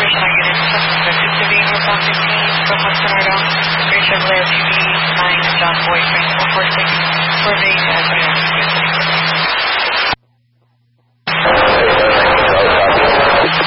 National Unit suspected to be northbound 15 from West Bernardo. Great Chevrolet TV 9 John Boy 446 for the